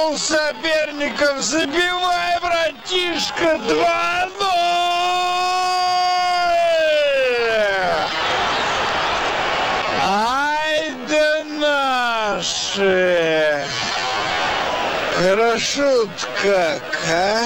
гол соперников. Забивай, братишка, 2-0! Ай да наши! Хорошо-то как, а?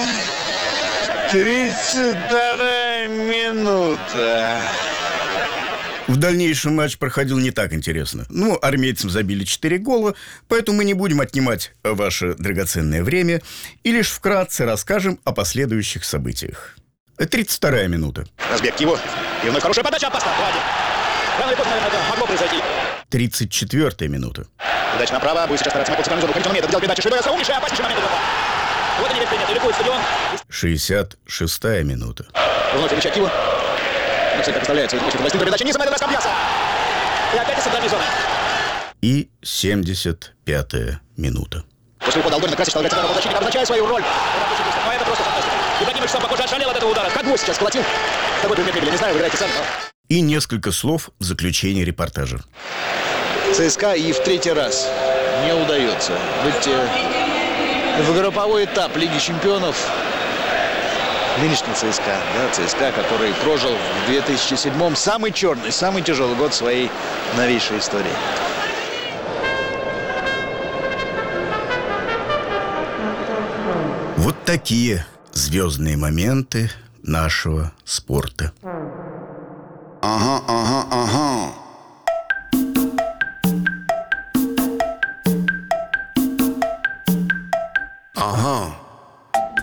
32-я минута. В дальнейшем матч проходил не так интересно. Армейцам забили 4 гола, поэтому мы не будем отнимать ваше драгоценное время и лишь вкратце расскажем о последующих событиях. 32-я минута. Разбег его. И вновь хорошая подача, опасно. Рано или поздно, наверное, это могло произойти. 34-я минута. Удача направо. Будет сейчас стараться на полцикальную зону. Уходить он умеет. Делать передачу. Шидоя, умнейший, опаснейший момент. Вот они весь ликует стадион. 66-я минута. Вновь Ильича Кива. Как представляет свою очень передача низом. Это наш Камбьяса. И опять из центральной зоны. И 75-я минута. После упада Алдорина Красич налагает центрального защитника, обозначая свою роль. Но это просто фантастика. Ибрагимович сам, похоже, ошалел от этого удара. Как гвоздь сейчас колотил. Такой предмет мебели, не знаю, выбирайте сами. И несколько слов в заключение репортажа. ЦСКА и в третий раз не удается выйти в групповой этап Лиги чемпионов. Нынешний ЦСКА, ЦСКА, который прожил в 2007-м самый черный, самый тяжелый год своей новейшей истории. Вот такие звездные моменты нашего спорта. Ага.